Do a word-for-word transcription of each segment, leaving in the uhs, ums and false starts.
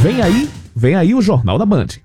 Vem aí, vem aí o Jornal da Band.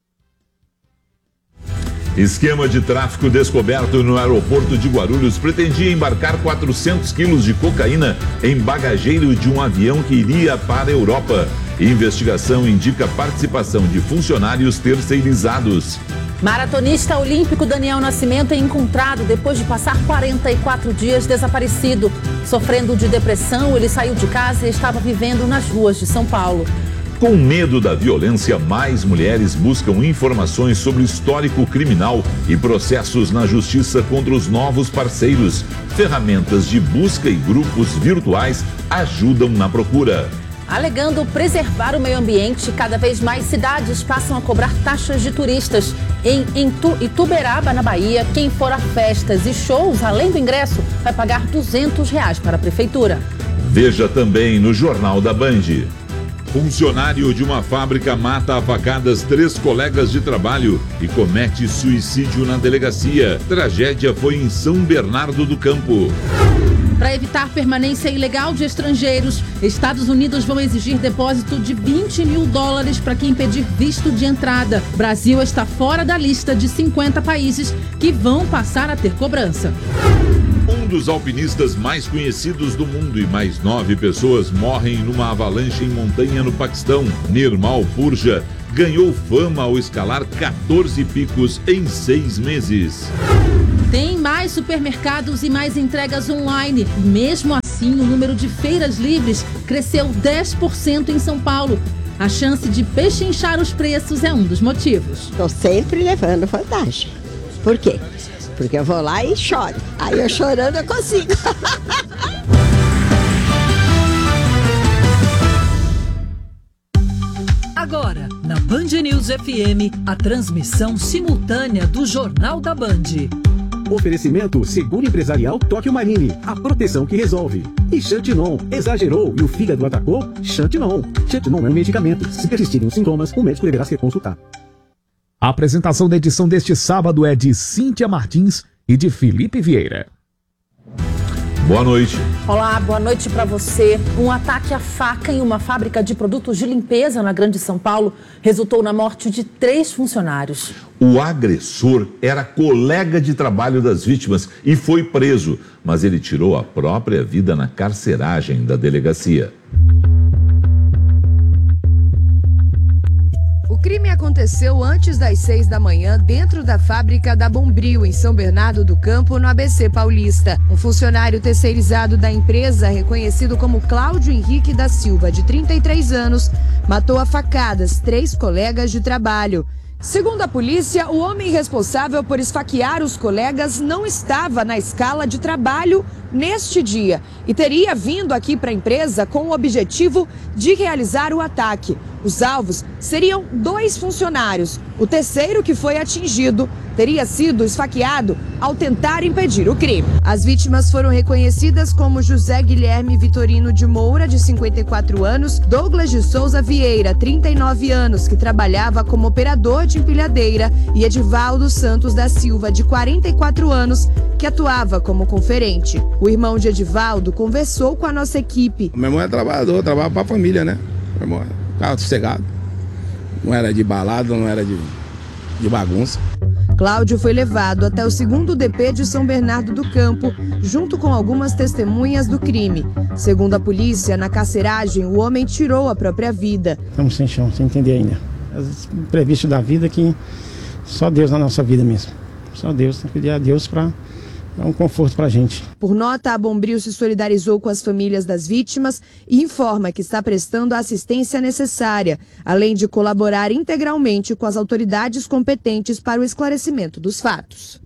Esquema de tráfico descoberto no aeroporto de Guarulhos pretendia embarcar quatrocentos quilos de cocaína em bagageiro de um avião que iria para a Europa. Investigação indica participação de funcionários terceirizados. Maratonista olímpico Daniel Nascimento é encontrado depois de passar quarenta e quatro dias desaparecido. Sofrendo de depressão, ele saiu de casa e estava vivendo nas ruas de São Paulo. Com medo da violência, mais mulheres buscam informações sobre histórico criminal e processos na justiça contra os novos parceiros. Ferramentas de busca e grupos virtuais ajudam na procura. Alegando preservar o meio ambiente, cada vez mais cidades passam a cobrar taxas de turistas. Em Ituberaba, na Bahia, quem for a festas e shows, além do ingresso, vai pagar duzentos reais para a prefeitura. Veja também no Jornal da Band. Funcionário de uma fábrica mata a facadas três colegas de trabalho e comete suicídio na delegacia. Tragédia foi em São Bernardo do Campo. Para evitar permanência ilegal de estrangeiros, Estados Unidos vão exigir depósito de vinte mil dólares para quem pedir visto de entrada. Brasil está fora da lista de cinquenta países que vão passar a ter cobrança. Um dos alpinistas mais conhecidos do mundo e mais nove pessoas morrem numa avalanche em montanha no Paquistão. Nirmal Purja ganhou fama ao escalar quatorze picos em seis meses. Tem mais supermercados e mais entregas online. Mesmo assim, o número de feiras livres cresceu dez por cento em São Paulo. A chance de pechinchar os preços é um dos motivos. Estou sempre levando vantagem. Por quê? Porque eu vou lá e choro. Aí eu chorando eu consigo. Agora, na Band News F M, a transmissão simultânea do Jornal da Band. Oferecimento Seguro Empresarial Tóquio Marine, a proteção que resolve. E Xantinon, exagerou e o fígado atacou? Xantinon. Xantinon é um medicamento. Se persistirem os sintomas, o médico deverá ser consultado. A apresentação da edição deste sábado é de Cíntia Martins e de Felipe Vieira. Boa noite. Olá, boa noite para você. Um ataque à faca em uma fábrica de produtos de limpeza na Grande São Paulo resultou na morte de três funcionários. O agressor era colega de trabalho das vítimas e foi preso, mas ele tirou a própria vida na carceragem da delegacia. O crime aconteceu antes das seis da manhã dentro da fábrica da Bombril, em São Bernardo do Campo, no A B C Paulista. Um funcionário terceirizado da empresa, reconhecido como Cláudio Henrique da Silva, de trinta e três anos, matou a facadas três colegas de trabalho. Segundo a polícia, o homem responsável por esfaquear os colegas não estava na escala de trabalho neste dia e teria vindo aqui para a empresa com o objetivo de realizar o ataque. Os alvos seriam dois funcionários. O terceiro, que foi atingido, teria sido esfaqueado ao tentar impedir o crime. As vítimas foram reconhecidas como José Guilherme Vitorino de Moura, de cinquenta e quatro anos, Douglas de Souza Vieira, trinta e nove anos, que trabalhava como operador de empilhadeira, e Edivaldo Santos da Silva, de quarenta e quatro anos, que atuava como conferente. O irmão de Edivaldo conversou com a nossa equipe. Meu irmão é trabalhador, trabalha para a família, né? Meu irmão ficava sossegado. Não era de balada, não era de, de bagunça. Cláudio foi levado até o segundo D P de São Bernardo do Campo, junto com algumas testemunhas do crime. Segundo a polícia, na carceragem, o homem tirou a própria vida. Estamos sem chão, sem entender ainda. Os imprevistos da vida que só Deus na nossa vida mesmo. Só Deus, tem que pedir a Deus para dar um conforto para a gente. Por nota, a Bombril se solidarizou com as famílias das vítimas e informa que está prestando a assistência necessária, além de colaborar integralmente com as autoridades competentes para o esclarecimento dos fatos.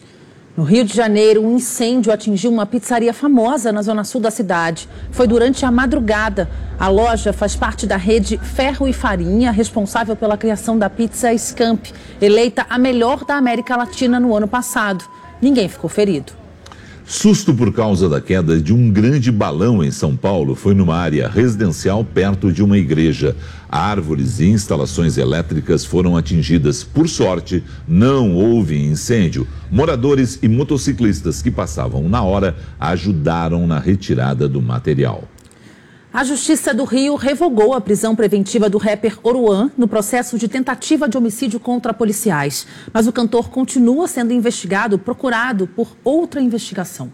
No Rio de Janeiro, um incêndio atingiu uma pizzaria famosa na zona sul da cidade. Foi durante a madrugada. A loja faz parte da rede Ferro e Farinha, responsável pela criação da pizza Scamp, eleita a melhor da América Latina no ano passado. Ninguém ficou ferido. Susto por causa da queda de um grande balão em São Paulo foi numa área residencial perto de uma igreja. Árvores e instalações elétricas foram atingidas. Por sorte, não houve incêndio. Moradores e motociclistas que passavam na hora ajudaram na retirada do material. A Justiça do Rio revogou a prisão preventiva do rapper Oruan no processo de tentativa de homicídio contra policiais. Mas o cantor continua sendo investigado, procurado por outra investigação.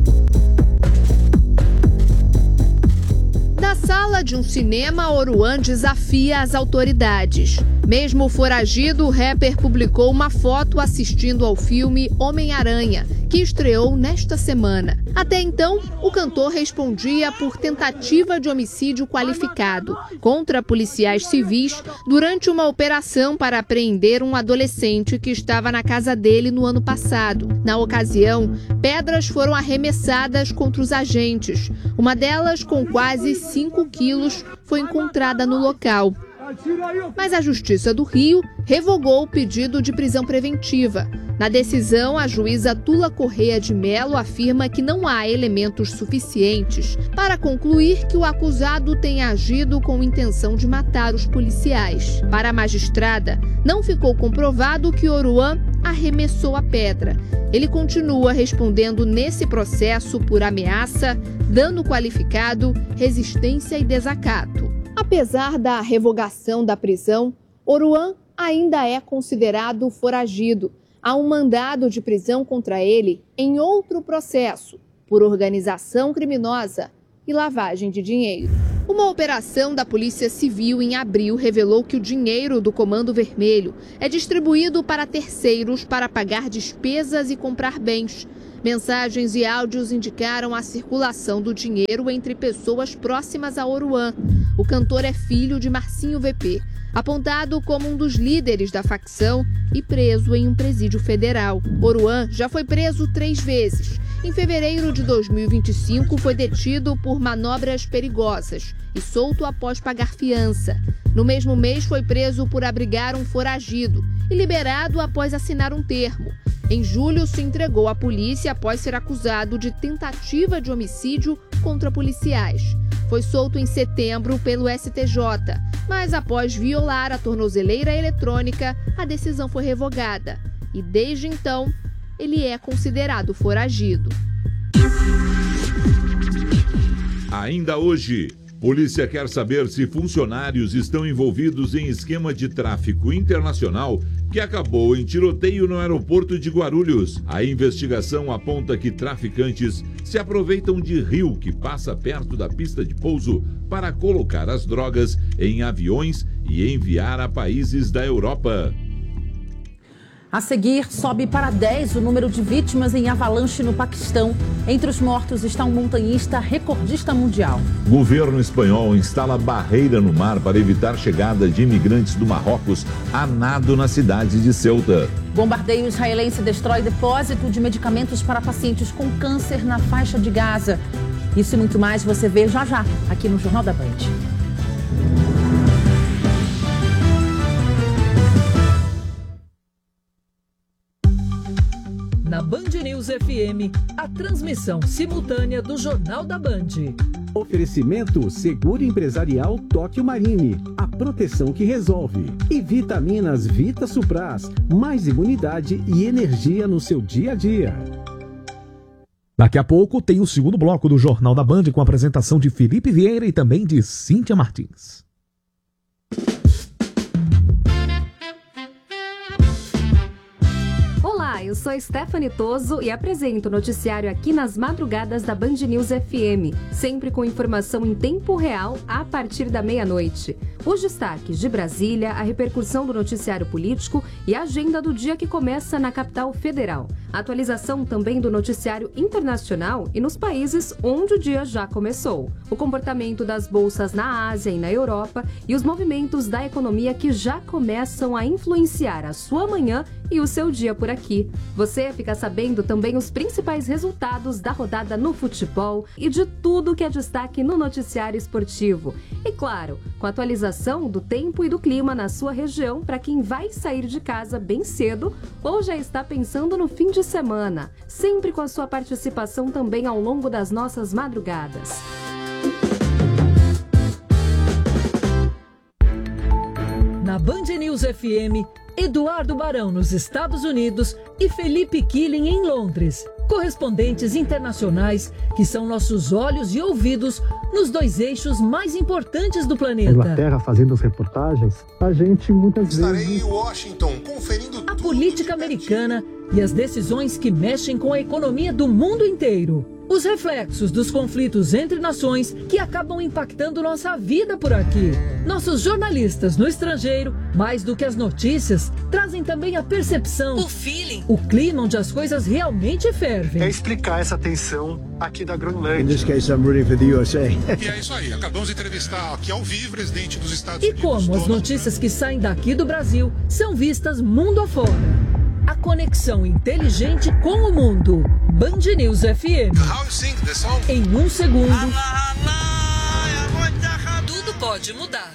Na sala de um cinema, Oruan desafia as autoridades. Mesmo foragido, o rapper publicou uma foto assistindo ao filme Homem-Aranha, que estreou nesta semana. Até então, o cantor respondia por tentativa de homicídio qualificado contra policiais civis durante uma operação para apreender um adolescente que estava na casa dele no ano passado. Na ocasião, pedras foram arremessadas contra os agentes. Uma delas, com quase cinco quilos, foi encontrada no local. Mas a Justiça do Rio revogou o pedido de prisão preventiva. Na decisão, a juíza Tula Correia de Mello afirma que não há elementos suficientes para concluir que o acusado tenha agido com intenção de matar os policiais. Para a magistrada, não ficou comprovado que Oruan arremessou a pedra. Ele continua respondendo nesse processo por ameaça, dano qualificado, resistência e desacato. Apesar da revogação da prisão, Oruan ainda é considerado foragido. Há um mandado de prisão contra ele em outro processo, por organização criminosa e lavagem de dinheiro. Uma operação da Polícia Civil em abril revelou que o dinheiro do Comando Vermelho é distribuído para terceiros para pagar despesas e comprar bens. Mensagens e áudios indicaram a circulação do dinheiro entre pessoas próximas a Oruan. O cantor é filho de Marcinho V P, apontado como um dos líderes da facção e preso em um presídio federal. Oruan já foi preso três vezes. Em fevereiro de dois mil e vinte e cinco, foi detido por manobras perigosas e solto após pagar fiança. No mesmo mês, foi preso por abrigar um foragido e liberado após assinar um termo. Em julho, se entregou à polícia após ser acusado de tentativa de homicídio contra policiais. Foi solto em setembro pelo S T J, mas após violar a tornozeleira eletrônica, a decisão foi revogada. E desde então, ele é considerado foragido. Ainda hoje, polícia quer saber se funcionários estão envolvidos em esquema de tráfico internacional que acabou em tiroteio no aeroporto de Guarulhos. A investigação aponta que traficantes se aproveitam de rio que passa perto da pista de pouso para colocar as drogas em aviões e enviar a países da Europa. A seguir, sobe para dez o número de vítimas em avalanche no Paquistão. Entre os mortos está um montanhista recordista mundial. Governo espanhol instala barreira no mar para evitar chegada de imigrantes do Marrocos a nado na cidade de Ceuta. Bombardeio israelense destrói depósito de medicamentos para pacientes com câncer na faixa de Gaza. Isso e muito mais você vê já já, aqui no Jornal da Band. Na Band News F M, a transmissão simultânea do Jornal da Band. Oferecimento Seguro Empresarial Tóquio Marine, a proteção que resolve. E vitaminas Vita Supras, mais imunidade e energia no seu dia a dia. Daqui a pouco tem o segundo bloco do Jornal da Band com a apresentação de Felipe Vieira e também de Cíntia Martins. Olá, eu sou Stephanie Toso e apresento o noticiário aqui nas madrugadas da Band News F M, sempre com informação em tempo real a partir da meia-noite. Os destaques de Brasília, a repercussão do noticiário político e a agenda do dia que começa na capital federal. A atualização também do noticiário internacional e nos países onde o dia já começou. O comportamento das bolsas na Ásia e na Europa e os movimentos da economia que já começam a influenciar a sua manhã e o seu dia por aqui. Você fica sabendo também os principais resultados da rodada no futebol e de tudo que é destaque no noticiário esportivo. E claro, com a atualização do tempo e do clima na sua região para quem vai sair de casa bem cedo ou já está pensando no fim de semana. Sempre com a sua participação também ao longo das nossas madrugadas. Na Band News F M, Eduardo Barão nos Estados Unidos e Felipe Killing em Londres, Correspondentes internacionais que são nossos olhos e ouvidos nos dois eixos mais importantes do planeta. Inglaterra fazendo as reportagens, a gente muitas Estarei vezes... em Washington conferindo A política americana e as decisões que mexem com a economia do mundo inteiro. Os reflexos dos conflitos entre nações que acabam impactando nossa vida por aqui. Nossos jornalistas no estrangeiro, mais do que as notícias, trazem também a percepção, o feeling, o clima onde as coisas realmente fervem. É explicar essa tensão aqui da Groenlândia. In this case, I'm rooting for the U S A. E é isso aí, acabamos de entrevistar aqui ao vivo o presidente dos Estados E Unidos. como as notícias que saem daqui do Brasil são vistas mundo afora. A conexão inteligente com o mundo. Band News F M. How you sing the song? Em um segundo, tudo pode mudar.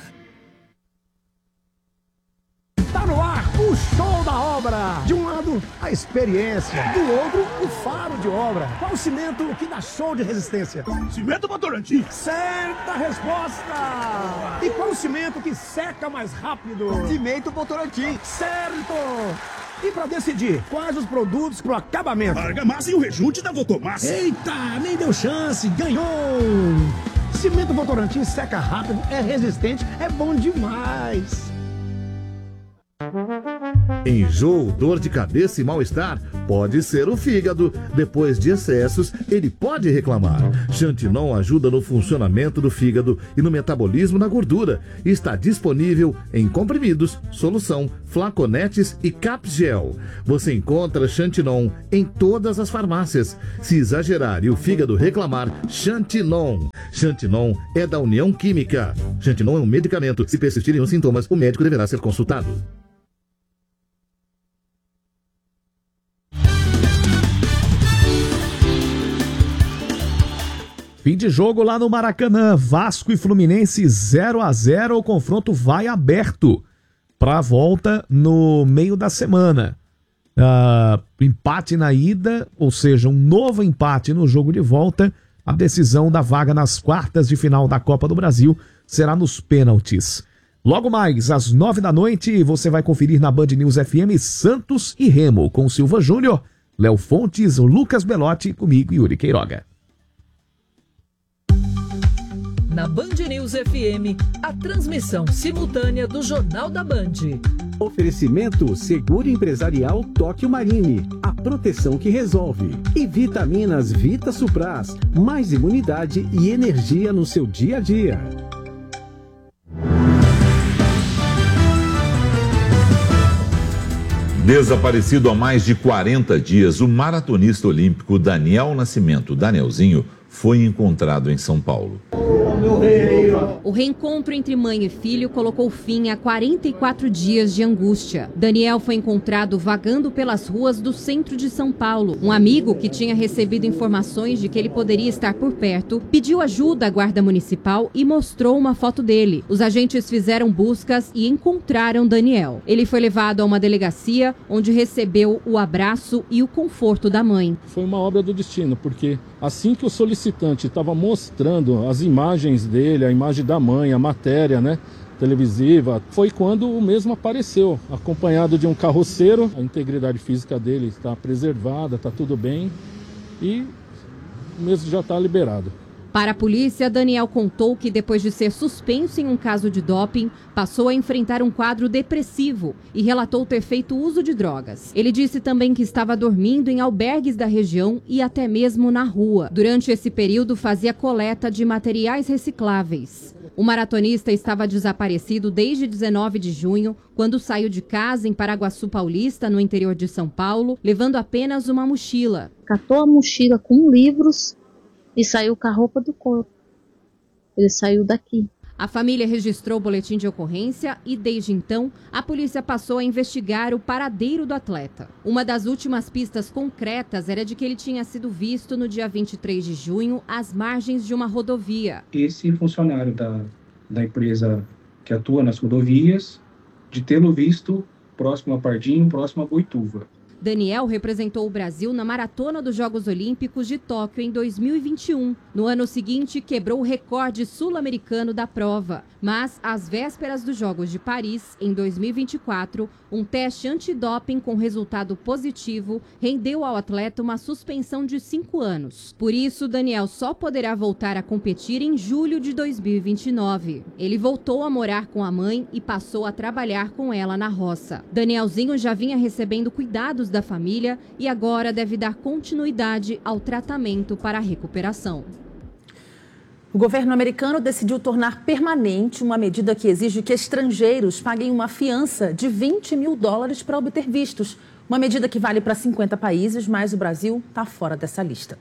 Tá no ar o show da obra. De um lado, a experiência. Do outro, o faro de obra. Qual o cimento que dá show de resistência? Cimento Votorantim. Certa resposta. E qual o cimento que seca mais rápido? Cimento Votorantim. Certo. E para decidir quais os produtos pro acabamento? Argamassa e o rejunte da Votomassa. Eita, nem deu chance, ganhou! Cimento Votorantim seca rápido, é resistente, é bom demais. Enjoo, dor de cabeça e mal-estar pode ser o fígado. Depois de excessos, ele pode reclamar. Xantinon ajuda no funcionamento do fígado e no metabolismo da gordura. Está disponível em comprimidos, solução, flaconetes e capgel. Você encontra Xantinon em todas as farmácias. Se exagerar e o fígado reclamar, Xantinon. Xantinon é da União Química. Xantinon é um medicamento. Se persistirem os sintomas, o médico deverá ser consultado. Fim de jogo lá no Maracanã, Vasco e Fluminense zero a zero, o confronto vai aberto para a volta no meio da semana. Uh, empate na ida, ou seja, um novo empate no jogo de volta. A decisão da vaga nas quartas de final da Copa do Brasil será nos pênaltis. Logo mais, às nove da noite, você vai conferir na Band News F M Santos e Remo, com Silva Júnior, Léo Fontes, Lucas Belotti, comigo e Yuri Queiroga. Na Band News F M, a transmissão simultânea do Jornal da Band. Oferecimento Seguro Empresarial Tóquio Marine, a proteção que resolve. E vitaminas Vita Supras, mais imunidade e energia no seu dia a dia. Desaparecido há mais de quarenta dias, o maratonista olímpico Daniel Nascimento, Danielzinho, foi encontrado em São Paulo. O reencontro entre mãe e filho colocou fim a quarenta e quatro dias de angústia. Daniel foi encontrado vagando pelas ruas do centro de São Paulo. Um amigo que tinha recebido informações de que ele poderia estar por perto pediu ajuda à guarda municipal e mostrou uma foto dele. Os agentes fizeram buscas e encontraram Daniel. Ele foi levado a uma delegacia onde recebeu o abraço e o conforto da mãe. Foi uma obra do destino, porque assim que o solicitante estava mostrando as imagens dele, a imagem da mãe, a matéria, né, televisiva, foi quando o mesmo apareceu, acompanhado de um carroceiro. A integridade física dele está preservada, está tudo bem e o mesmo já está liberado. Para a polícia, Daniel contou que depois de ser suspenso em um caso de doping, passou a enfrentar um quadro depressivo e relatou ter feito uso de drogas. Ele disse também que estava dormindo em albergues da região e até mesmo na rua. Durante esse período, fazia coleta de materiais recicláveis. O maratonista estava desaparecido desde dezenove de junho, quando saiu de casa em Paraguaçu Paulista, no interior de São Paulo, levando apenas uma mochila. Catou a mochila com livros e saiu com a roupa do corpo. Ele saiu daqui. A família registrou o boletim de ocorrência e, desde então, a polícia passou a investigar o paradeiro do atleta. Uma das últimas pistas concretas era de que ele tinha sido visto no dia vinte e três de junho, às margens de uma rodovia. Esse funcionário da, da empresa que atua nas rodovias, de tê-lo visto próximo a Pardinho, próximo a Boituva. Daniel representou o Brasil na maratona dos Jogos Olímpicos de Tóquio em dois mil e vinte e um. No ano seguinte, quebrou o recorde sul-americano da prova. Mas, às vésperas dos Jogos de Paris, em dois mil e vinte e quatro, um teste antidoping com resultado positivo rendeu ao atleta uma suspensão de cinco anos. Por isso, Daniel só poderá voltar a competir em julho de dois mil e vinte e nove. Ele voltou a morar com a mãe e passou a trabalhar com ela na roça. Danielzinho já vinha recebendo cuidados da família e agora deve dar continuidade ao tratamento para a recuperação. O governo americano decidiu tornar permanente uma medida que exige que estrangeiros paguem uma fiança de vinte mil dólares para obter vistos. Uma medida que vale para cinquenta países, mas o Brasil está fora dessa lista.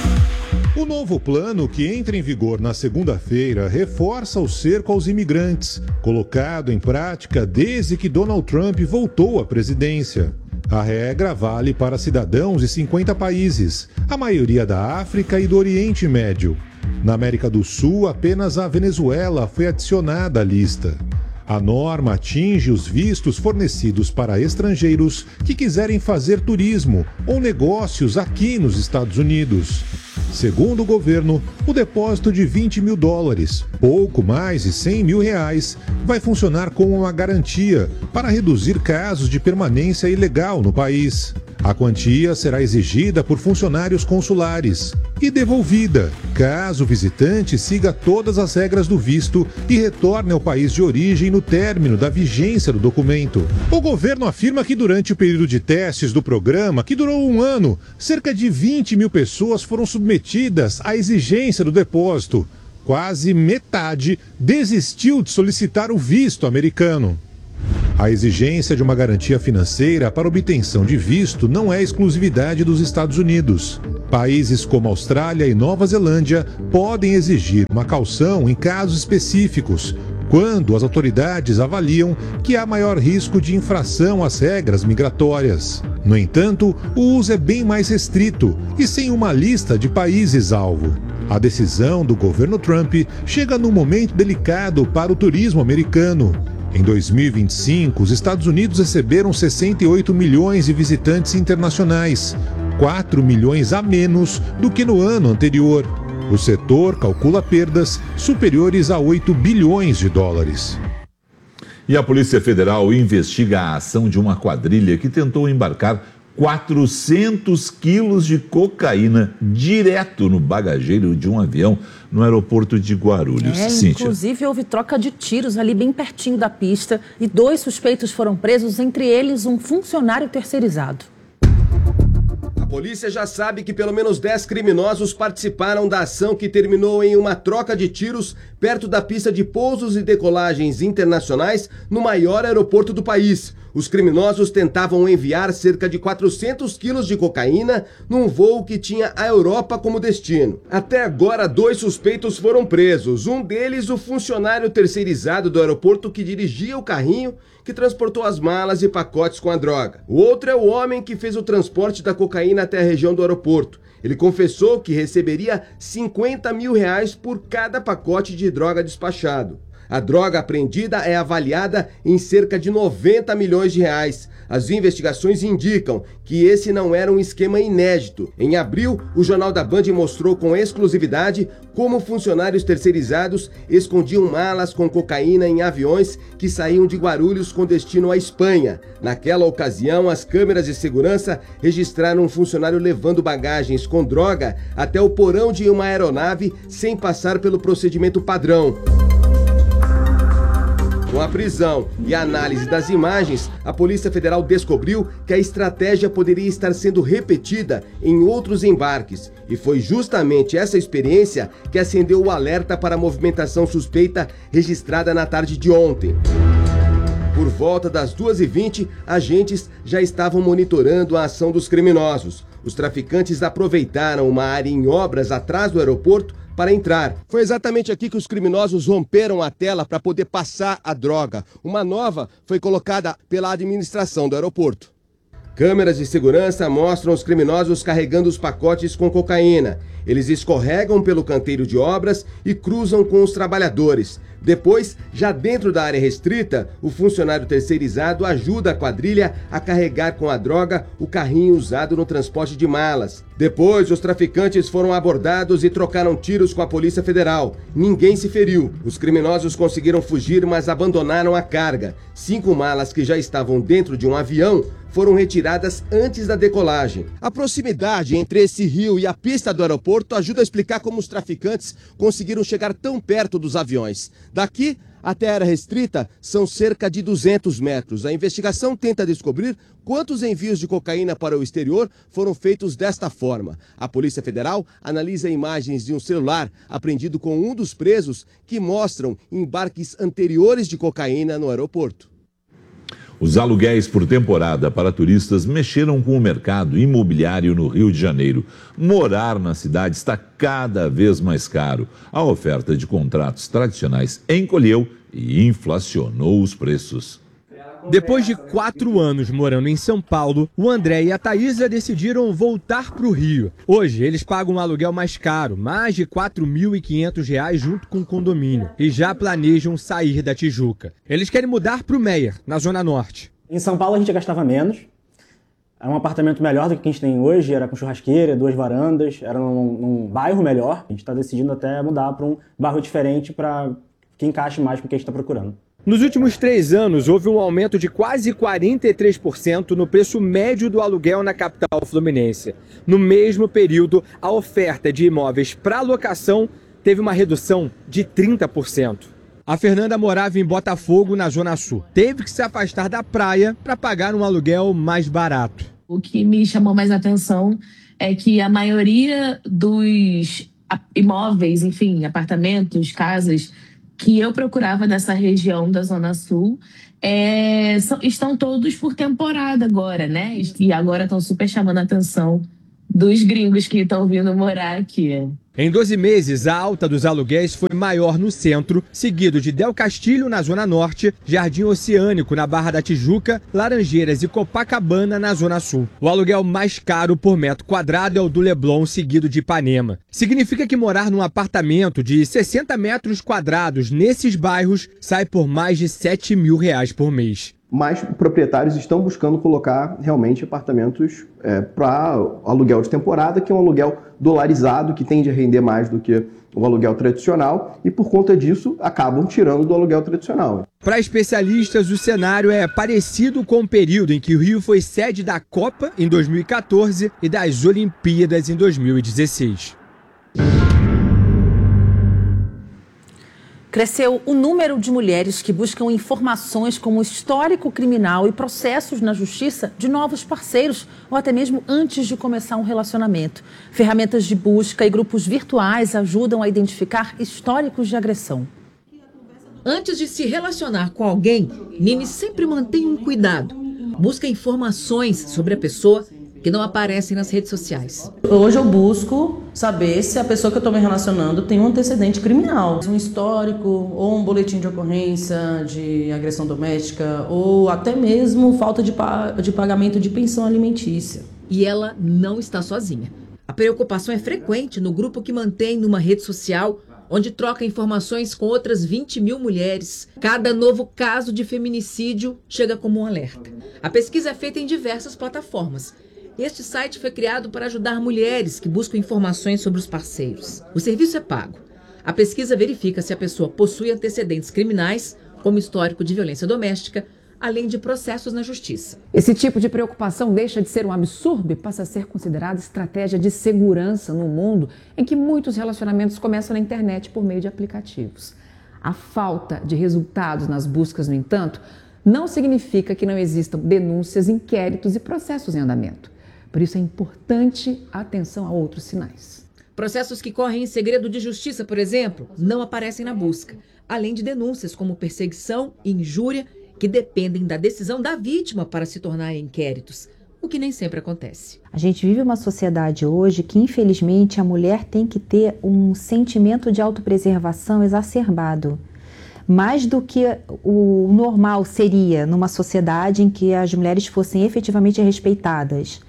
O novo plano, que entra em vigor na segunda-feira, reforça o cerco aos imigrantes, colocado em prática desde que Donald Trump voltou à presidência. A regra vale para cidadãos de cinquenta países, a maioria da África e do Oriente Médio. Na América do Sul, apenas a Venezuela foi adicionada à lista. A norma atinge os vistos fornecidos para estrangeiros que quiserem fazer turismo ou negócios aqui nos Estados Unidos. Segundo o governo, o depósito de vinte mil dólares, pouco mais de cem mil reais, vai funcionar como uma garantia para reduzir casos de permanência ilegal no país. A quantia será exigida por funcionários consulares e devolvida, caso o visitante siga todas as regras do visto e retorne ao país de origem no término da vigência do documento. O governo afirma que durante o período de testes do programa, que durou um ano, cerca de vinte mil pessoas foram submetidas à exigência do depósito. Quase metade desistiu de solicitar o visto americano. A exigência de uma garantia financeira para obtenção de visto não é exclusividade dos Estados Unidos. Países como Austrália e Nova Zelândia podem exigir uma caução em casos específicos, quando as autoridades avaliam que há maior risco de infração às regras migratórias. No entanto, o uso é bem mais restrito e sem uma lista de países-alvo. A decisão do governo Trump chega num momento delicado para o turismo americano. Em dois mil e vinte e cinco, os Estados Unidos receberam sessenta e oito milhões de visitantes internacionais, quatro milhões a menos do que no ano anterior. O setor calcula perdas superiores a oito bilhões de dólares. E a Polícia Federal investiga a ação de uma quadrilha que tentou embarcar quatrocentos quilos de cocaína direto no bagageiro de um avião no aeroporto de Guarulhos. É, Cíntia. Inclusive, houve troca de tiros ali bem pertinho da pista e dois suspeitos foram presos, entre eles um funcionário terceirizado. A polícia já sabe que pelo menos dez criminosos participaram da ação que terminou em uma troca de tiros perto da pista de pousos e decolagens internacionais no maior aeroporto do país. Os criminosos tentavam enviar cerca de quatrocentos quilos de cocaína num voo que tinha a Europa como destino. Até agora, dois suspeitos foram presos. Um deles, o funcionário terceirizado do aeroporto que dirigia o carrinho que transportou as malas e pacotes com a droga. O outro é o homem que fez o transporte da cocaína até a região do aeroporto. Ele confessou que receberia cinquenta mil reais por cada pacote de droga despachado. A droga apreendida é avaliada em cerca de noventa milhões de reais. As investigações indicam que esse não era um esquema inédito. Em abril, o Jornal da Band mostrou com exclusividade como funcionários terceirizados escondiam malas com cocaína em aviões que saíam de Guarulhos com destino à Espanha. Naquela ocasião, as câmeras de segurança registraram um funcionário levando bagagens com droga até o porão de uma aeronave sem passar pelo procedimento padrão. Com a prisão e a análise das imagens, a Polícia Federal descobriu que a estratégia poderia estar sendo repetida em outros embarques. E foi justamente essa experiência que acendeu o alerta para a movimentação suspeita registrada na tarde de ontem. Por volta das duas e vinte, agentes já estavam monitorando a ação dos criminosos. Os traficantes aproveitaram uma área em obras atrás do aeroporto para entrar. Foi exatamente aqui que os criminosos romperam a tela para poder passar a droga. Uma nova foi colocada pela administração do aeroporto. Câmeras de segurança mostram os criminosos carregando os pacotes com cocaína. Eles escorregam pelo canteiro de obras e cruzam com os trabalhadores. Depois, já dentro da área restrita, o funcionário terceirizado ajuda a quadrilha a carregar com a droga o carrinho usado no transporte de malas. Depois, os traficantes foram abordados e trocaram tiros com a Polícia Federal. Ninguém se feriu. Os criminosos conseguiram fugir, mas abandonaram a carga. Cinco malas que já estavam dentro de um avião foram retiradas antes da decolagem. A proximidade entre esse rio e a pista do aeroporto ajuda a explicar como os traficantes conseguiram chegar tão perto dos aviões. Daqui até a área restrita são cerca de duzentos metros. A investigação tenta descobrir quantos envios de cocaína para o exterior foram feitos desta forma. A Polícia Federal analisa imagens de um celular apreendido com um dos presos que mostram embarques anteriores de cocaína no aeroporto. Os aluguéis por temporada para turistas mexeram com o mercado imobiliário no Rio de Janeiro. Morar na cidade está cada vez mais caro. A oferta de contratos tradicionais encolheu e inflacionou os preços. Depois de quatro anos morando em São Paulo, o André e a Thaísa decidiram voltar para o Rio. Hoje, eles pagam um aluguel mais caro, mais de quatro mil e quinhentos reais junto com o condomínio, e já planejam sair da Tijuca. Eles querem mudar para o Meier, na Zona Norte. Em São Paulo a gente gastava menos. Era um apartamento melhor do que a gente tem hoje, era com churrasqueira, duas varandas, era num, num bairro melhor. A gente está decidindo até mudar para um bairro diferente para que encaixe mais com o que a gente está procurando. Nos últimos três anos, houve um aumento de quase quarenta e três por cento no preço médio do aluguel na capital fluminense. No mesmo período, a oferta de imóveis para locação teve uma redução de trinta por cento. A Fernanda morava em Botafogo, na Zona Sul. Teve que se afastar da praia para pagar um aluguel mais barato. O que me chamou mais atenção é que a maioria dos imóveis, enfim, apartamentos, casas que eu procurava nessa região da Zona Sul, é, são, estão todos por temporada agora, né? E agora estão super chamando a atenção dos gringos que estão vindo morar aqui. Em doze meses, a alta dos aluguéis foi maior no centro, seguido de Del Castilho, na Zona Norte, Jardim Oceânico, na Barra da Tijuca, Laranjeiras e Copacabana, na Zona Sul. O aluguel mais caro por metro quadrado é o do Leblon, seguido de Ipanema. Significa que morar num apartamento de sessenta metros quadrados nesses bairros sai por mais de sete mil reais por mês. Mas proprietários estão buscando colocar realmente apartamentos é, para aluguel de temporada, que é um aluguel dolarizado, que tende a render mais do que o aluguel tradicional, e por conta disso acabam tirando do aluguel tradicional. Para especialistas, o cenário é parecido com o período em que o Rio foi sede da Copa em dois mil e quatorze e das Olimpíadas em dois mil e dezesseis. Cresceu o número de mulheres que buscam informações como histórico criminal e processos na justiça de novos parceiros ou até mesmo antes de começar um relacionamento. Ferramentas de busca e grupos virtuais ajudam a identificar históricos de agressão. Antes de se relacionar com alguém, Nini sempre mantém um cuidado. Busca informações sobre a pessoa que não aparecem nas redes sociais. Hoje eu busco saber se a pessoa que eu estou me relacionando tem um antecedente criminal, um histórico ou um boletim de ocorrência de agressão doméstica ou até mesmo falta de, pa- de pagamento de pensão alimentícia. E ela não está sozinha. A preocupação é frequente no grupo que mantém numa rede social, onde troca informações com outras vinte mil mulheres. Cada novo caso de feminicídio chega como um alerta. A pesquisa é feita em diversas plataformas. Este site foi criado para ajudar mulheres que buscam informações sobre os parceiros. O serviço é pago. A pesquisa verifica se a pessoa possui antecedentes criminais, como histórico de violência doméstica, além de processos na justiça. Esse tipo de preocupação deixa de ser um absurdo e passa a ser considerada estratégia de segurança no mundo em que muitos relacionamentos começam na internet por meio de aplicativos. A falta de resultados nas buscas, no entanto, não significa que não existam denúncias, inquéritos e processos em andamento. Por isso é importante a atenção a outros sinais. Processos que correm em segredo de justiça, por exemplo, não aparecem na busca, além de denúncias como perseguição e injúria, que dependem da decisão da vítima para se tornarem inquéritos, o que nem sempre acontece. A gente vive uma sociedade hoje que, infelizmente, a mulher tem que ter um sentimento de autopreservação exacerbado. Mais do que o normal seria numa sociedade em que as mulheres fossem efetivamente respeitadas.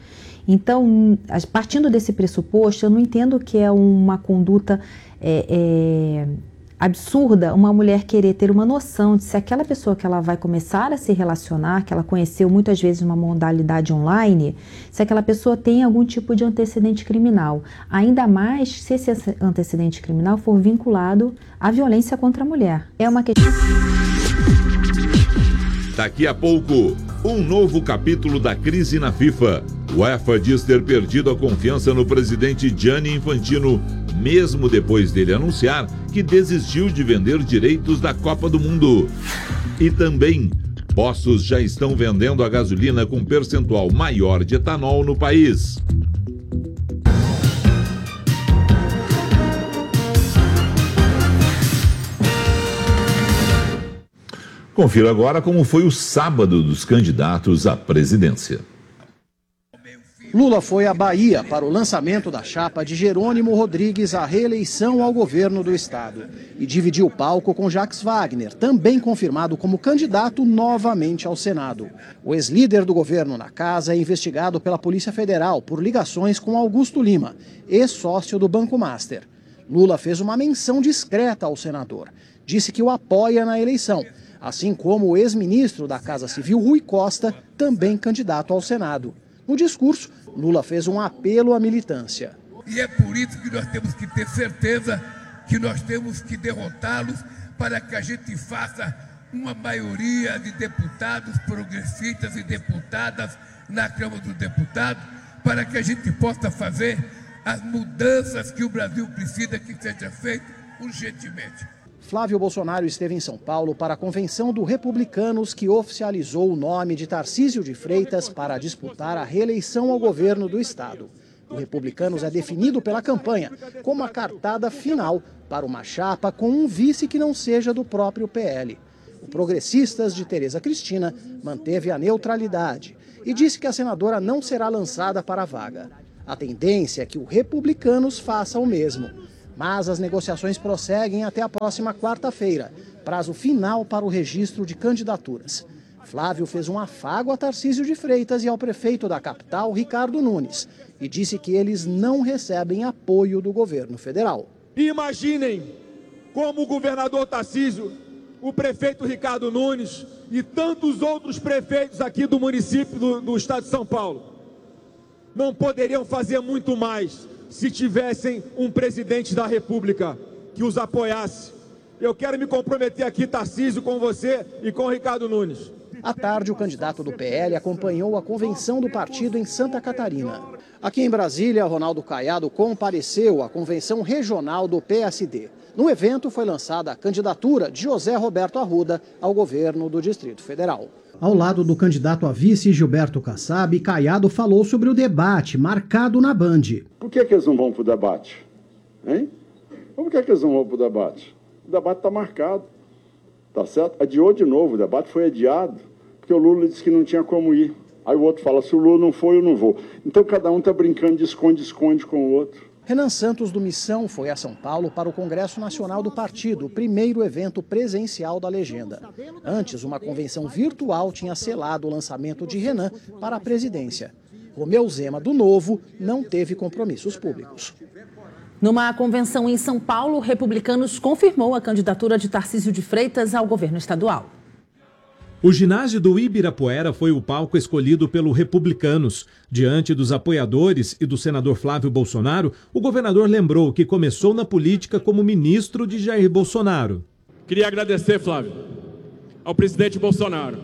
Então, partindo desse pressuposto, eu não entendo que é uma conduta é, é, absurda uma mulher querer ter uma noção de se aquela pessoa que ela vai começar a se relacionar, que ela conheceu muitas vezes uma modalidade online, se aquela pessoa tem algum tipo de antecedente criminal. Ainda mais se esse antecedente criminal for vinculado à violência contra a mulher. É uma questão... Daqui a pouco, um novo capítulo da crise na FIFA. O UEFA diz ter perdido a confiança no presidente Gianni Infantino, mesmo depois dele anunciar que desistiu de vender direitos da Copa do Mundo. E também, postos já estão vendendo a gasolina com percentual maior de etanol no país. Confira agora como foi o sábado dos candidatos à presidência. Lula foi à Bahia para o lançamento da chapa de Jerônimo Rodrigues à reeleição ao governo do estado e dividiu o palco com Jacques Wagner, também confirmado como candidato novamente ao Senado. O ex-líder do governo na casa é investigado pela Polícia Federal por ligações com Augusto Lima, ex-sócio do Banco Master. Lula fez uma menção discreta ao senador. Disse que o apoia na eleição, assim como o ex-ministro da Casa Civil, Rui Costa, também candidato ao Senado. No discurso, Lula fez um apelo à militância. E é por isso que nós temos que ter certeza que nós temos que derrotá-los para que a gente faça uma maioria de deputados progressistas e deputadas na Câmara dos Deputados, para que a gente possa fazer as mudanças que o Brasil precisa que seja feito urgentemente. Flávio Bolsonaro esteve em São Paulo para a convenção do Republicanos, que oficializou o nome de Tarcísio de Freitas para disputar a reeleição ao governo do estado. O Republicanos é definido pela campanha como a cartada final para uma chapa com um vice que não seja do próprio P L. O Progressistas de Tereza Cristina manteve a neutralidade e disse que a senadora não será lançada para a vaga. A tendência é que o Republicanos faça o mesmo. Mas as negociações prosseguem até a próxima quarta-feira, prazo final para o registro de candidaturas. Flávio fez um afago a Tarcísio de Freitas e ao prefeito da capital, Ricardo Nunes, e disse que eles não recebem apoio do governo federal. Imaginem como o governador Tarcísio, o prefeito Ricardo Nunes e tantos outros prefeitos aqui do município do, do estado de São Paulo não poderiam fazer muito mais se tivessem um presidente da República que os apoiasse. Eu quero me comprometer aqui, Tarcísio, com você e com o Ricardo Nunes. À tarde, o candidato do P L acompanhou a convenção do partido em Santa Catarina. Aqui em Brasília, Ronaldo Caiado compareceu à convenção regional do P S D. No evento foi lançada a candidatura de José Roberto Arruda ao governo do Distrito Federal. Ao lado do candidato a vice Gilberto Kassab, Caiado falou sobre o debate marcado na Band. Por que, que eles não vão para o debate? Hein? Por que, que eles não vão para o debate? O debate está marcado, tá certo? Adiou de novo, o debate foi adiado, porque o Lula disse que não tinha como ir. Aí o outro fala, se o Lula não for, eu não vou. Então cada um está brincando de esconde-esconde com o outro. Renan Santos, do Missão, foi a São Paulo para o Congresso Nacional do Partido, o primeiro evento presencial da legenda. Antes, uma convenção virtual tinha selado o lançamento de Renan para a presidência. Romeu Zema, do Novo, não teve compromissos públicos. Numa convenção em São Paulo, Republicanos confirmou a candidatura de Tarcísio de Freitas ao governo estadual. O ginásio do Ibirapuera foi o palco escolhido pelo Republicanos. Diante dos apoiadores e do senador Flávio Bolsonaro, o governador lembrou que começou na política como ministro de Jair Bolsonaro. Queria agradecer, Flávio, ao presidente Bolsonaro,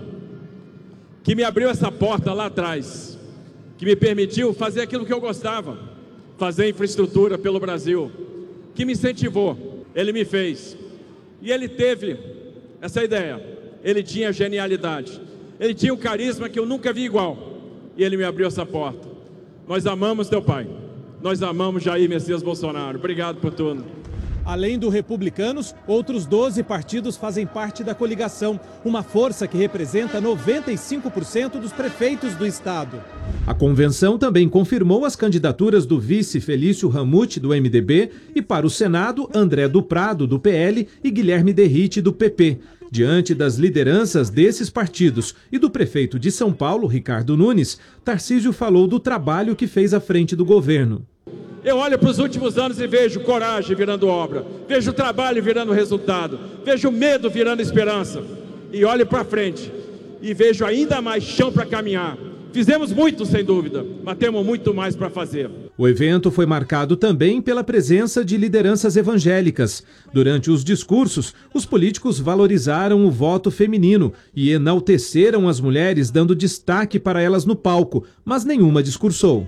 que me abriu essa porta lá atrás, que me permitiu fazer aquilo que eu gostava, fazer infraestrutura pelo Brasil, que me incentivou, ele me fez. E ele teve essa ideia. Ele tinha genialidade, ele tinha um carisma que eu nunca vi igual, e ele me abriu essa porta. Nós amamos teu pai, nós amamos Jair Messias Bolsonaro. Obrigado por tudo. Além do Republicanos, outros doze partidos fazem parte da coligação, uma força que representa noventa e cinco por cento dos prefeitos do estado. A convenção também confirmou as candidaturas do vice Felício Ramute, do M D B, e para o Senado, André do Prado, do P L, e Guilherme Derrite, do P P. Diante das lideranças desses partidos e do prefeito de São Paulo, Ricardo Nunes, Tarcísio falou do trabalho que fez à frente do governo. Eu olho para os últimos anos e vejo coragem virando obra, vejo trabalho virando resultado, vejo medo virando esperança. E olho para frente e vejo ainda mais chão para caminhar. Fizemos muito, sem dúvida, mas temos muito mais para fazer. O evento foi marcado também pela presença de lideranças evangélicas. Durante os discursos, os políticos valorizaram o voto feminino e enalteceram as mulheres, dando destaque para elas no palco, mas nenhuma discursou.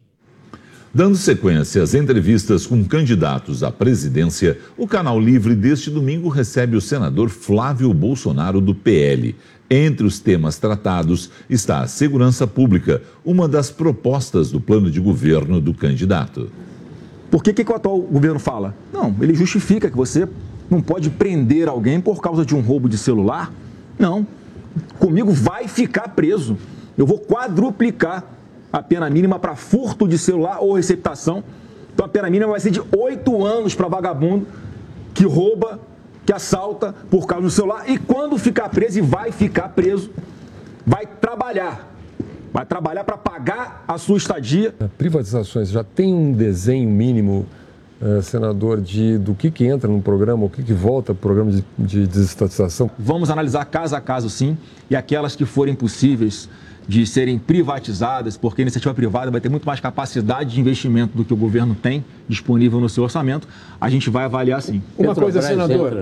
Dando sequência às entrevistas com candidatos à presidência, o Canal Livre deste domingo recebe o senador Flávio Bolsonaro, do P L. Entre os temas tratados está a segurança pública, uma das propostas do plano de governo do candidato. Por que, que o atual governo fala? Não, ele justifica que você não pode prender alguém por causa de um roubo de celular. Não, comigo vai ficar preso. Eu vou quadruplicar a pena mínima para furto de celular ou receptação. Então a pena mínima vai ser de oito anos para vagabundo que rouba, que assalta por causa do celular. E quando ficar preso, e vai ficar preso, vai trabalhar. Vai trabalhar para pagar a sua estadia. Privatizações já tem um desenho mínimo, uh, senador, de, do que, que entra no programa, o que, que volta para o programa de, de desestatização? Vamos analisar caso a caso, sim, e aquelas que forem possíveis de serem privatizadas, porque a iniciativa privada vai ter muito mais capacidade de investimento do que o governo tem disponível no seu orçamento, a gente vai avaliar sim. Uma coisa, senador,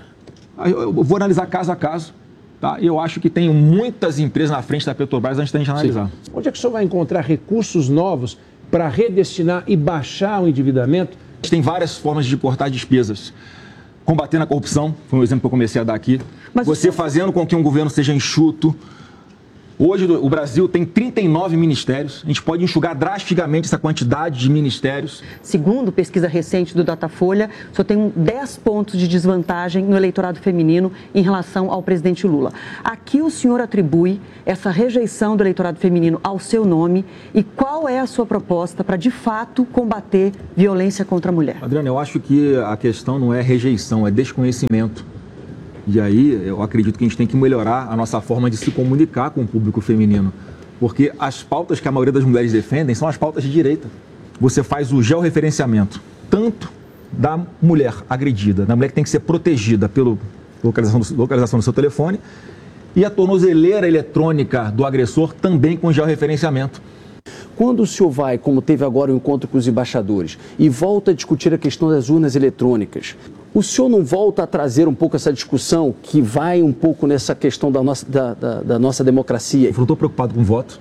eu vou analisar caso a caso, tá? Eu acho que tem muitas empresas na frente da Petrobras antes da gente analisar. Sim. Onde é que o senhor vai encontrar recursos novos para redestinar e baixar o endividamento? A gente tem várias formas de cortar despesas. Combatendo a corrupção, foi um exemplo que eu comecei a dar aqui. Mas você fazendo com que um governo seja enxuto. Hoje o Brasil tem trinta e nove ministérios, a gente pode enxugar drasticamente essa quantidade de ministérios. Segundo pesquisa recente do Datafolha, só tem dez pontos de desvantagem no eleitorado feminino em relação ao presidente Lula. Aqui o senhor atribui essa rejeição do eleitorado feminino ao seu nome e qual é a sua proposta para, de fato, combater violência contra a mulher? Adriana, eu acho que a questão não é rejeição, é desconhecimento. E aí, eu acredito que a gente tem que melhorar a nossa forma de se comunicar com o público feminino. Porque as pautas que a maioria das mulheres defendem são as pautas de direita. Você faz o georreferenciamento, tanto da mulher agredida, da mulher que tem que ser protegida pela localização do, localização do seu telefone, e a tornozeleira eletrônica do agressor também com georreferenciamento. Quando o senhor vai, como teve agora o encontro com os embaixadores, e volta a discutir a questão das urnas eletrônicas, o senhor não volta a trazer um pouco essa discussão que vai um pouco nessa questão da nossa, da, da, da nossa democracia? Eu não estou preocupado com o voto.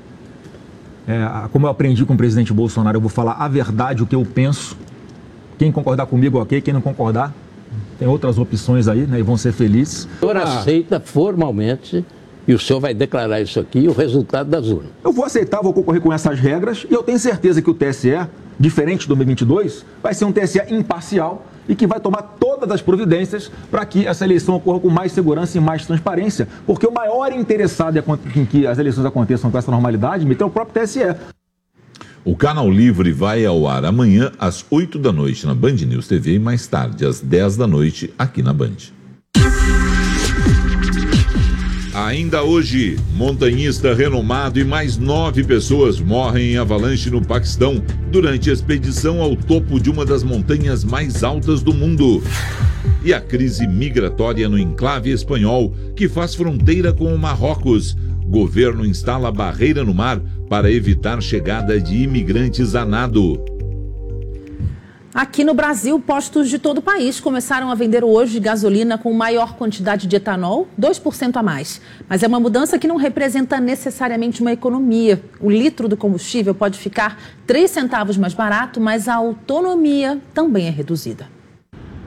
É, como eu aprendi com o presidente Bolsonaro, eu vou falar a verdade, o que eu penso. Quem concordar comigo, ok. Quem não concordar, tem outras opções aí, né, e vão ser felizes. O senhor aceita formalmente, e o senhor vai declarar isso aqui, o resultado das urnas? Eu vou aceitar, vou concorrer com essas regras, e eu tenho certeza que o T S E, diferente do dois mil e vinte e dois, vai ser um T S E imparcial e que vai tomar todas as providências para que essa eleição ocorra com mais segurança e mais transparência, porque o maior interessado em que as eleições aconteçam com essa normalidade é o próprio T S E. O Canal Livre vai ao ar amanhã às oito da noite na Band News T V e mais tarde às dez da noite aqui na Band. Ainda hoje, montanhista renomado e mais nove pessoas morrem em avalanche no Paquistão durante a expedição ao topo de uma das montanhas mais altas do mundo. E a crise migratória no enclave espanhol, que faz fronteira com o Marrocos. Governo instala barreira no mar para evitar chegada de imigrantes a nado. Aqui no Brasil, postos de todo o país começaram a vender hoje gasolina com maior quantidade de etanol, dois por cento a mais. Mas é uma mudança que não representa necessariamente uma economia. O litro do combustível pode ficar três centavos mais barato, mas a autonomia também é reduzida.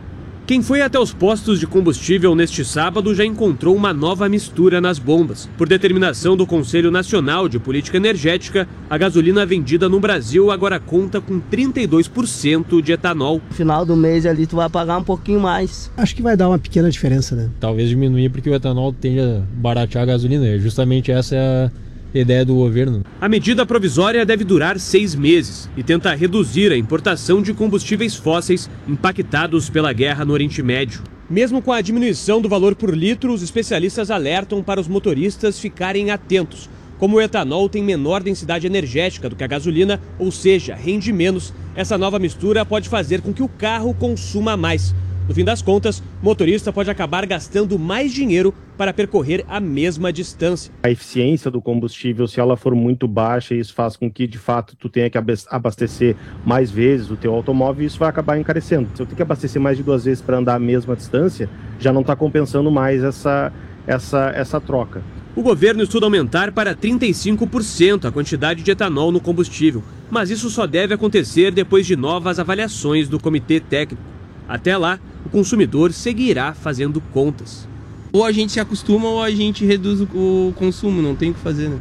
Quem foi até os postos de combustível neste sábado já encontrou uma nova mistura nas bombas. Por determinação do Conselho Nacional de Política Energética, a gasolina vendida no Brasil agora conta com trinta e dois por cento de etanol. No final do mês ali tu vai pagar um pouquinho mais. Acho que vai dar uma pequena diferença, né? Talvez diminuir porque o etanol tende a baratear a gasolina. É justamente essa é a ideia do governo. A medida provisória deve durar seis meses e tenta reduzir a importação de combustíveis fósseis impactados pela guerra no Oriente Médio. Mesmo com a diminuição do valor por litro, os especialistas alertam para os motoristas ficarem atentos. Como o etanol tem menor densidade energética do que a gasolina, ou seja, rende menos, essa nova mistura pode fazer com que o carro consuma mais. No fim das contas, o motorista pode acabar gastando mais dinheiro para percorrer a mesma distância. A eficiência do combustível, se ela for muito baixa, isso faz com que, de fato, tu tenha que abastecer mais vezes o teu automóvel e isso vai acabar encarecendo. Se eu tenho que abastecer mais de duas vezes para andar a mesma distância, já não está compensando mais essa, essa, essa troca. O governo estuda aumentar para trinta e cinco por cento a quantidade de etanol no combustível, mas isso só deve acontecer depois de novas avaliações do Comitê Técnico. Até lá, o consumidor seguirá fazendo contas. Ou a gente se acostuma ou a gente reduz o consumo, não tem o que fazer, né?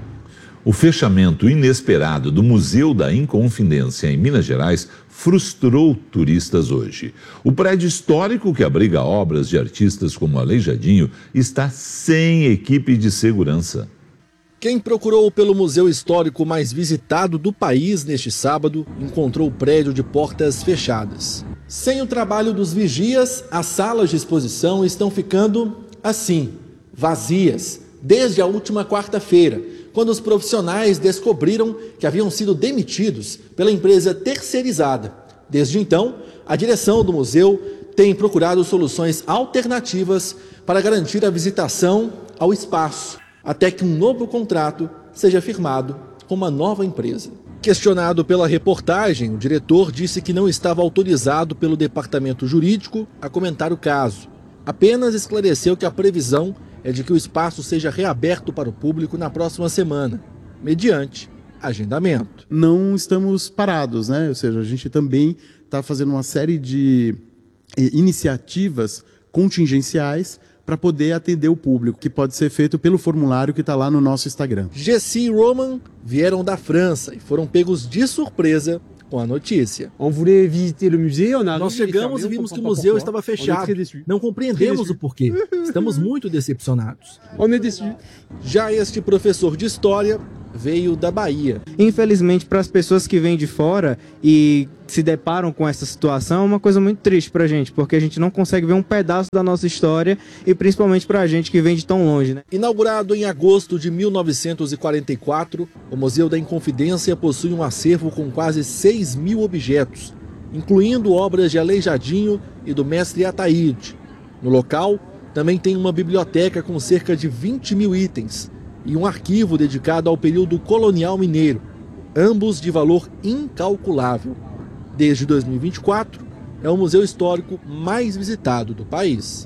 O fechamento inesperado do Museu da Inconfidência em Minas Gerais frustrou turistas hoje. O prédio histórico que abriga obras de artistas como Aleijadinho está sem equipe de segurança. Quem procurou pelo museu histórico mais visitado do país neste sábado encontrou o prédio de portas fechadas. Sem o trabalho dos vigias, as salas de exposição estão ficando assim, vazias, desde a última quarta-feira, quando os profissionais descobriram que haviam sido demitidos pela empresa terceirizada. Desde então, a direção do museu tem procurado soluções alternativas para garantir a visitação ao espaço, até que um novo contrato seja firmado com uma nova empresa. Questionado pela reportagem, o diretor disse que não estava autorizado pelo departamento jurídico a comentar o caso. Apenas esclareceu que a previsão é de que o espaço seja reaberto para o público na próxima semana, mediante agendamento. Não estamos parados, né? Ou seja, a gente também está fazendo uma série de iniciativas contingenciais para poder atender o público, que pode ser feito pelo formulário que está lá no nosso Instagram. Jessie e Roman vieram da França e foram pegos de surpresa com a notícia. Nós chegamos e vimos que o museu estava fechado. Não compreendemos o porquê. Estamos muito decepcionados. Já este professor de história veio da Bahia. Infelizmente, para as pessoas que vêm de fora e se deparam com essa situação, é uma coisa muito triste para a gente, porque a gente não consegue ver um pedaço da nossa história e principalmente para a gente que vem de tão longe, né? Inaugurado em agosto de mil novecentos e quarenta e quatro, o Museu da Inconfidência possui um acervo com quase seis mil objetos, incluindo obras de Aleijadinho e do mestre Ataíde. No local, também tem uma biblioteca com cerca de vinte mil itens, e um arquivo dedicado ao período colonial mineiro, ambos de valor incalculável. Desde dois mil e vinte e quatro, é o museu histórico mais visitado do país.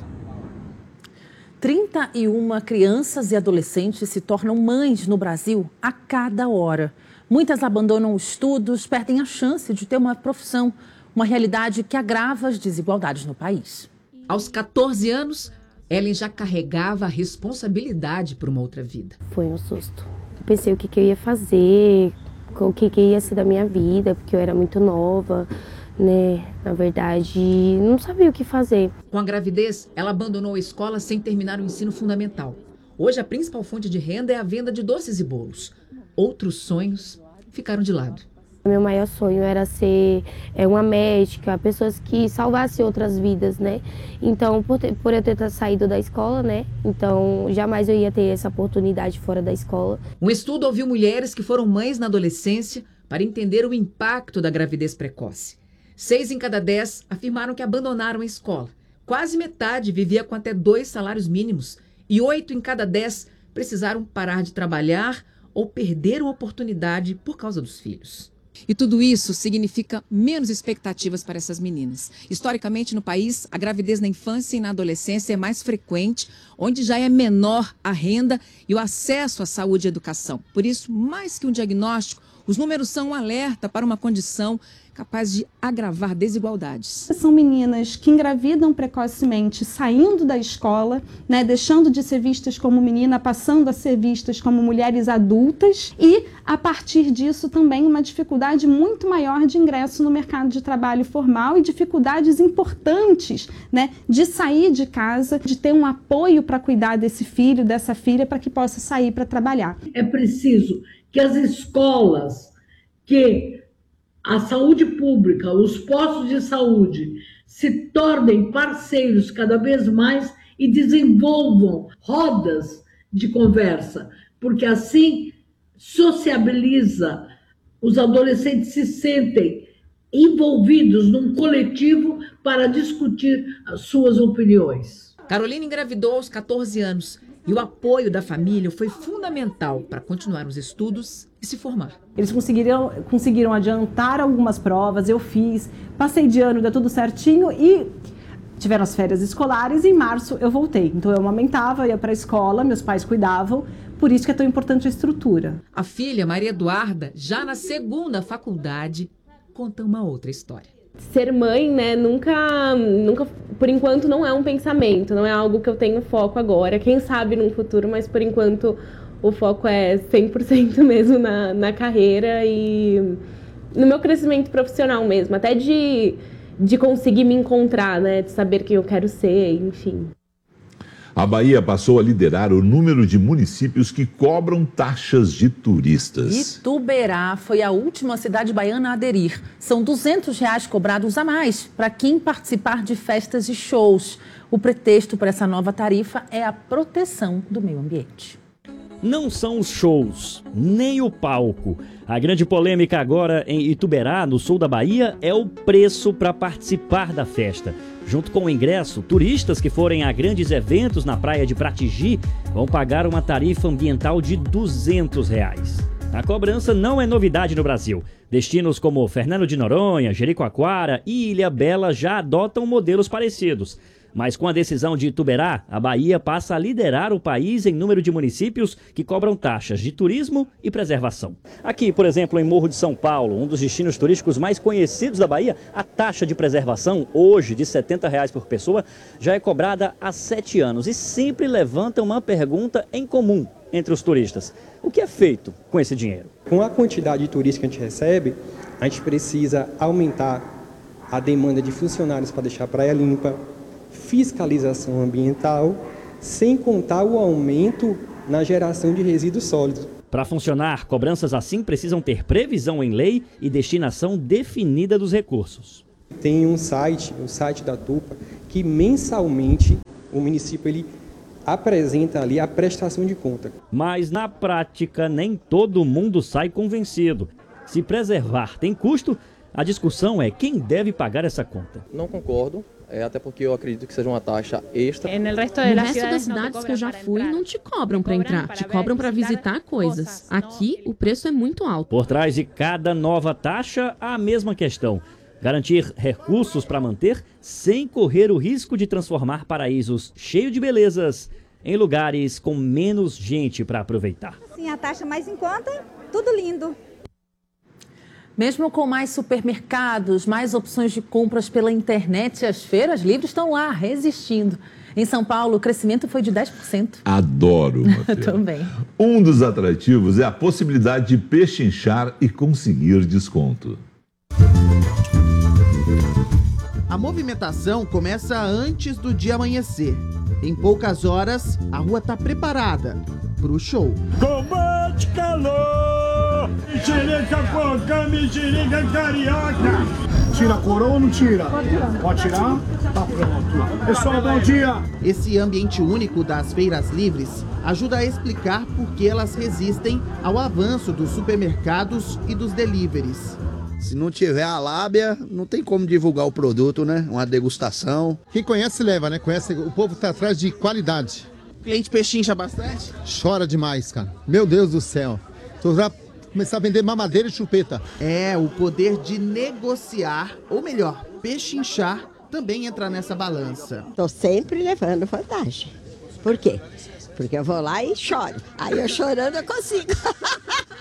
trinta e uma crianças e adolescentes se tornam mães no Brasil a cada hora. Muitas abandonam os estudos, perdem a chance de ter uma profissão, uma realidade que agrava as desigualdades no país. Aos quatorze anos, Ellen já carregava a responsabilidade por uma outra vida. Foi um susto. Eu pensei o que, que eu ia fazer, o que, que ia ser da minha vida, porque eu era muito nova, né? Na verdade, não sabia o que fazer. Com a gravidez, ela abandonou a escola sem terminar o ensino fundamental. Hoje, a principal fonte de renda é a venda de doces e bolos. Outros sonhos ficaram de lado. Meu maior sonho era ser é, uma médica, pessoas que salvassem outras vidas, né? Então, por, ter, por eu ter saído da escola, né? Então, jamais eu ia ter essa oportunidade fora da escola. Um estudo ouviu mulheres que foram mães na adolescência para entender o impacto da gravidez precoce. Seis em cada dez afirmaram que abandonaram a escola. Quase metade vivia com até dois salários mínimos. E oito em cada dez precisaram parar de trabalhar ou perderam a oportunidade por causa dos filhos. E tudo isso significa menos expectativas para essas meninas. Historicamente, no país, a gravidez na infância e na adolescência é mais frequente, onde já é menor a renda e o acesso à saúde e educação. Por isso, mais que um diagnóstico, Os números são um alerta para uma condição capaz de agravar desigualdades. São meninas que engravidam precocemente, saindo da escola, né, deixando de ser vistas como menina, passando a ser vistas como mulheres adultas e, a partir disso, também uma dificuldade muito maior de ingresso no mercado de trabalho formal e dificuldades importantes, né, de sair de casa, de ter um apoio para cuidar desse filho, dessa filha, para que possa sair para trabalhar. É preciso que as escolas, que a saúde pública, os postos de saúde se tornem parceiros cada vez mais e desenvolvam rodas de conversa, porque assim sociabiliza, os adolescentes se sentem envolvidos num coletivo para discutir as suas opiniões. Carolina engravidou aos quatorze anos e o apoio da família foi fundamental para continuar os estudos e se formar. Eles conseguiram, conseguiram adiantar algumas provas, eu fiz, passei de ano, deu tudo certinho e tiveram as férias escolares e em março eu voltei. Então eu amamentava, ia para a escola, meus pais cuidavam, por isso que é tão importante a estrutura. A filha, Maria Eduarda, já na segunda faculdade, conta uma outra história. Ser mãe, né, nunca, nunca, por enquanto não é um pensamento, não é algo que eu tenho foco agora. Quem sabe no futuro, mas por enquanto o foco é cem por cento mesmo na, na carreira e no meu crescimento profissional mesmo, até de, de conseguir me encontrar, né, de saber quem eu quero ser, enfim. A Bahia passou a liderar o número de municípios que cobram taxas de turistas. Ituberá foi a última cidade baiana a aderir. São duzentos reais cobrados a mais para quem participar de festas e shows. O pretexto para essa nova tarifa é a proteção do meio ambiente. Não são os shows, nem o palco. A grande polêmica agora em Ituberá, no sul da Bahia, é o preço para participar da festa. Junto com o ingresso, turistas que forem a grandes eventos na praia de Pratigi vão pagar uma tarifa ambiental de duzentos reais. A cobrança não é novidade no Brasil. Destinos como Fernando de Noronha, Jericoacoara e Ilhabela já adotam modelos parecidos. Mas com a decisão de Ituberá, a Bahia passa a liderar o país em número de municípios que cobram taxas de turismo e preservação. Aqui, por exemplo, em Morro de São Paulo, um dos destinos turísticos mais conhecidos da Bahia, a taxa de preservação, hoje de setenta reais por pessoa, já é cobrada há sete anos e sempre levanta uma pergunta em comum entre os turistas. O que é feito com esse dinheiro? Com a quantidade de turistas que a gente recebe, a gente precisa aumentar a demanda de funcionários para deixar a praia limpa, fiscalização ambiental, sem contar o aumento na geração de resíduos sólidos. Para funcionar, cobranças assim precisam ter previsão em lei e destinação definida dos recursos. Tem um site, o site da Tupa, que mensalmente o município ele apresenta ali a prestação de conta. Mas na prática nem todo mundo sai convencido. Se preservar tem custo, a discussão é quem deve pagar essa conta. Não concordo. É, até porque eu acredito que seja uma taxa extra. No resto das cidades que eu já fui, não te cobram para entrar, te cobram para visitar coisas. Aqui, o preço é muito alto. Por trás de cada nova taxa, a mesma questão. Garantir recursos para manter, sem correr o risco de transformar paraísos cheios de belezas em lugares com menos gente para aproveitar. Sim, a taxa mais em conta, tudo lindo. Mesmo com mais supermercados, mais opções de compras pela internet, as feiras livres estão lá, resistindo. Em São Paulo, o crescimento foi de dez por cento. Adoro uma feira. Também. Um dos atrativos é a possibilidade de pechinchar e conseguir desconto. A movimentação começa antes do dia amanhecer. Em poucas horas, a rua está preparada para o show. Combate calor! Mexerica porca, mexerica carioca! Tira a coroa ou não tira? Pode tirar. Pode tirar? Tá pronto. Pessoal, bom dia! Esse ambiente único das feiras livres ajuda a explicar por que elas resistem ao avanço dos supermercados e dos deliveries. Se não tiver a lábia, não tem como divulgar o produto, né? Uma degustação. Quem conhece, leva, né? Conhece, o povo tá atrás de qualidade. O cliente pechincha bastante? Chora demais, cara. Meu Deus do céu. Tô já começar a vender mamadeira e chupeta. É, o poder de negociar, ou melhor, pechinchar, também entra nessa balança. Tô sempre levando vantagem. Por quê? Porque eu vou lá e choro. Aí eu chorando eu consigo.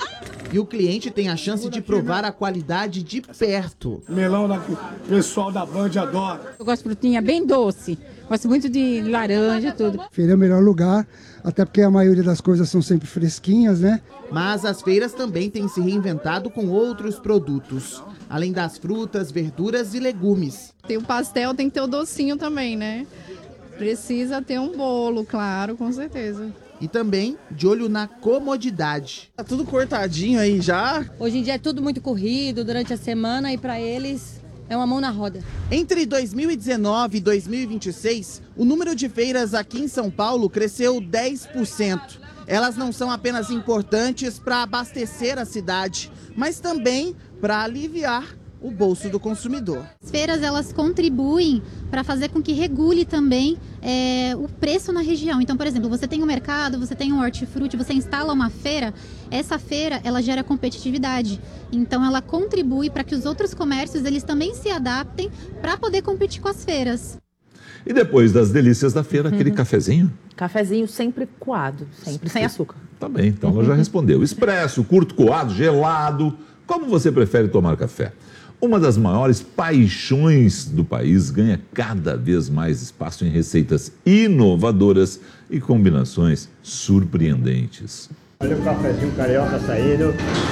e o cliente tem a chance de provar a qualidade de perto. Melão daqui, o pessoal da Band adora. Eu gosto de frutinha bem doce, gosto muito de laranja e tudo. Feira é o melhor lugar, até porque a maioria das coisas são sempre fresquinhas, né? Mas as feiras também têm se reinventado com outros produtos, além das frutas, verduras e legumes. Tem o pastel, tem que ter o docinho também, né? Precisa ter um bolo, claro, com certeza. E também de olho na comodidade. Tá tudo cortadinho aí já. Hoje em dia é tudo muito corrido durante a semana e para eles é uma mão na roda. Entre dois mil e dezenove e dois mil e vinte e seis, o número de feiras aqui em São Paulo cresceu dez por cento. Elas não são apenas importantes para abastecer a cidade, mas também para aliviar o bolso do consumidor. As feiras elas contribuem para fazer com que regule também é, o preço na região. Então, por exemplo, você tem um mercado, você tem um hortifruti, você instala uma feira, essa feira ela gera competitividade. Então, ela contribui para que os outros comércios eles também se adaptem para poder competir com as feiras. E depois das delícias da feira, aquele uhum. cafezinho? Cafezinho sempre coado, sempre sem açúcar. Tá bem, então ela já respondeu. Expresso, curto, coado, gelado. Como você prefere tomar café? Uma das maiores paixões do país ganha cada vez mais espaço em receitas inovadoras e combinações surpreendentes. Olha o cafezinho carioca saindo.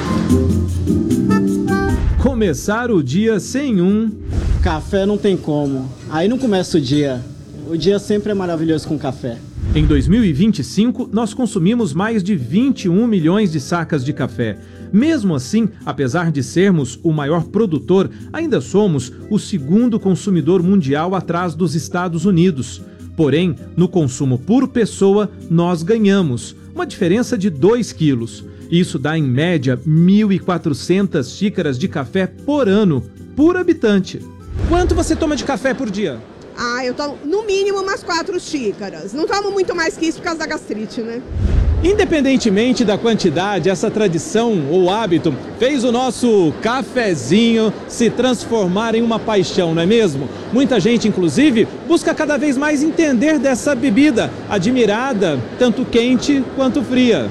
Começar o dia sem um... Café não tem como. Aí não começa o dia. O dia sempre é maravilhoso com café. Em dois mil e vinte e cinco, nós consumimos mais de vinte e um milhões de sacas de café. Mesmo assim, apesar de sermos o maior produtor, ainda somos o segundo consumidor mundial atrás dos Estados Unidos. Porém, no consumo por pessoa, nós ganhamos, uma diferença de dois quilos. Isso dá, em média, mil e quatrocentas xícaras de café por ano, por habitante. Quanto você toma de café por dia? Ah, eu tomo no mínimo umas quatro xícaras. Não tomo muito mais que isso por causa da gastrite, né? Independentemente da quantidade, essa tradição ou hábito fez o nosso cafezinho se transformar em uma paixão, não é mesmo? Muita gente, inclusive, busca cada vez mais entender dessa bebida, admirada, tanto quente quanto fria.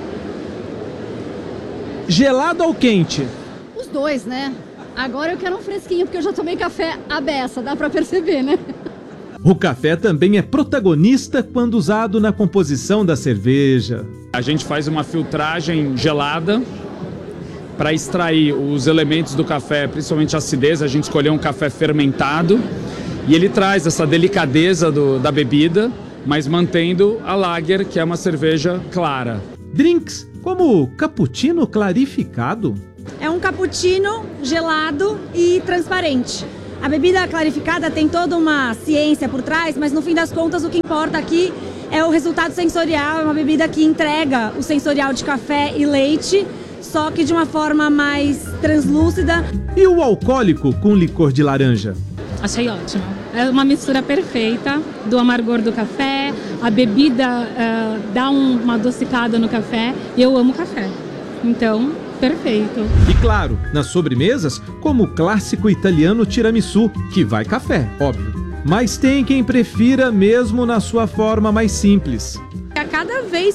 Gelado ou quente? Os dois, né? Agora eu quero um fresquinho, porque eu já tomei café à beça, dá pra perceber, né? O café também é protagonista quando usado na composição da cerveja. A gente faz uma filtragem gelada para extrair os elementos do café, principalmente a acidez. A gente escolheu um café fermentado e ele traz essa delicadeza do, da bebida, mas mantendo a lager, que é uma cerveja clara. Drinks como cappuccino clarificado. É um cappuccino gelado e transparente. A bebida clarificada tem toda uma ciência por trás, mas no fim das contas o que importa aqui é o resultado sensorial. É uma bebida que entrega o sensorial de café e leite, só que de uma forma mais translúcida. E o alcoólico com licor de laranja? Achei ótimo. É uma mistura perfeita do amargor do café, a bebida uh, dá um, uma adocicada no café e eu amo café. Então, perfeito. E claro, nas sobremesas, como o clássico italiano tiramisu, que vai café, óbvio. Mas tem quem prefira mesmo na sua forma mais simples. A cada vez